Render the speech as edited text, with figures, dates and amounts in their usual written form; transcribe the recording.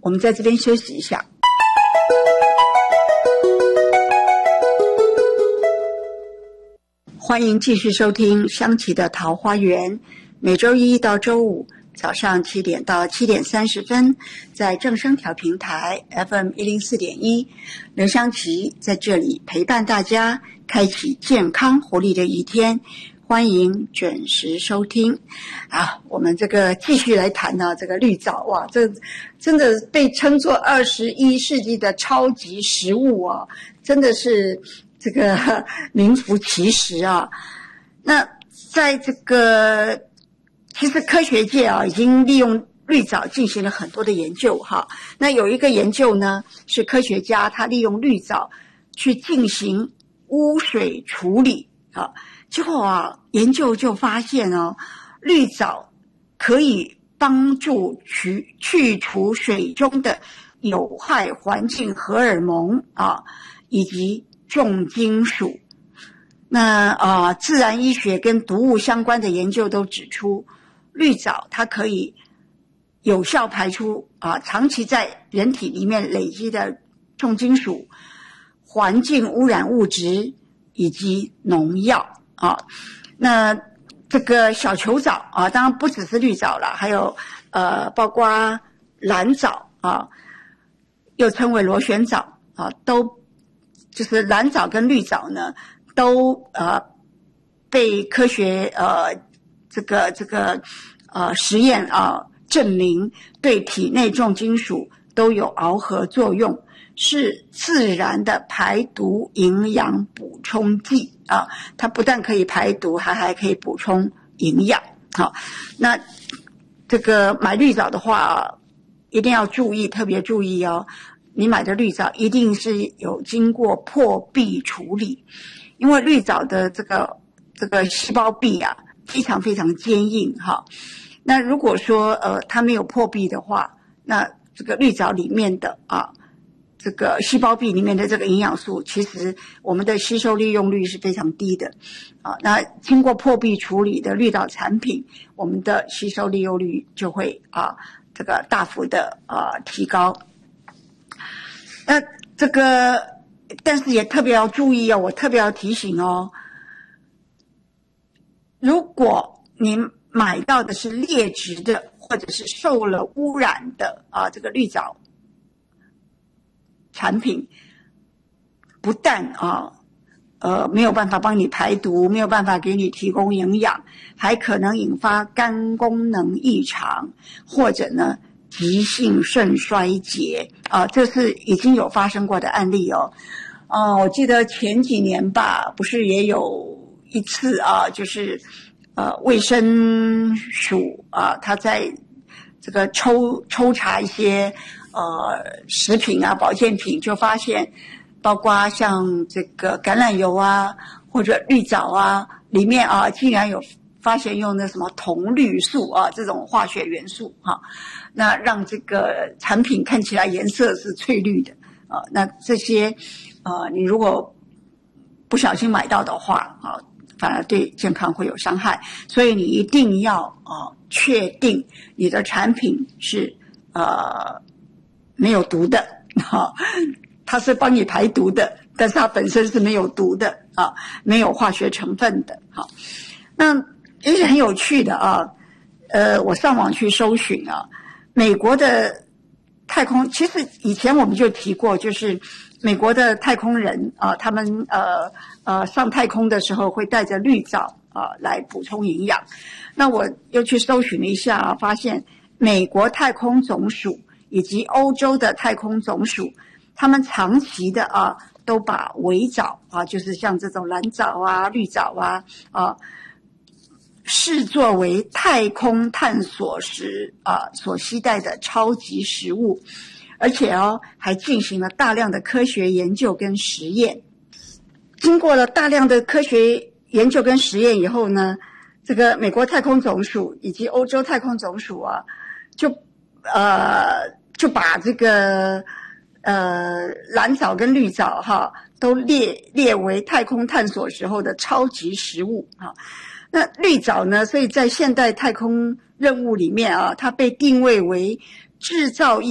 我们在这边休息一下。欢迎继续收听香琪的桃花源，每周一到周五早上7点到7点30分，在正声调频台 FM 104.1，刘香琪在这里陪伴大家，开启健康活力的一天。欢迎准时收听啊！我们这个继续来谈呢，这个绿藻哇，这真的被称作21世纪的超级食物啊，真的是这个名副其实啊。那在这个其实科学界啊，已经利用绿藻进行了很多的研究哈。那有一个研究呢，是科学家他利用绿藻去进行污水处理啊。结果啊，研究就发现哦，绿藻可以帮助去除水中的有害环境荷尔蒙啊，以及重金属。那自然医学跟毒物相关的研究都指出，绿藻它可以有效排出长期在人体里面累积的重金属、环境污染物质以及农药。那这个小球藻当然不只是绿藻了，还有包括蓝藻又称为螺旋藻都就是蓝藻跟绿藻呢，都被科学这个实验证明对体内重金属都有螯合作用，是自然的排毒营养补充剂它不但可以排毒，还可以补充营养。好，那这个买绿藻的话一定要注意，特别注意哦，你买的绿藻一定是有经过破壁处理，因为绿藻的这个细胞壁非常非常坚硬那如果说它没有破壁的话，那这个绿藻里面的这个细胞壁里面的这个营养素，其实我们的吸收利用率是非常低的那经过破壁处理的绿藻产品，我们的吸收利用率就会这个大幅的提高。那这个但是也特别要注意我特别要提醒如果你买到的是劣质的或者是受了污染的这个绿藻产品，不但没有办法帮你排毒，没有办法给你提供营养，还可能引发肝功能异常，或者呢急性肾衰竭这是已经有发生过的案例我记得前几年吧，不是也有一次就是卫生署他在这个抽查一些食品保健品，就发现包括像这个橄榄油或者绿藻里面竟然有发现用的什么铜绿素这种化学元素那让这个产品看起来颜色是翠绿的那这些你如果不小心买到的话反而对健康会有伤害，所以你一定要确定你的产品是没有毒的它是帮你排毒的，但是它本身是没有毒的没有化学成分的那也是很有趣的我上网去搜寻美国的太空，其实以前我们就提过，就是美国的太空人他们上太空的时候会带着绿藻来补充营养。那我又去搜寻了一下发现美国太空总署以及欧洲的太空总署，他们长期的都把微藻就是像这种蓝藻绿藻视作为太空探索时所携带的超级食物，而且还进行了大量的科学研究跟实验。经过了大量的科学研究跟实验以后呢，这个美国太空总署以及欧洲太空总署就把这个蓝藻跟绿藻都列为太空探索时候的超级食物那绿藻呢，所以在现代太空任务里面它被定位为制造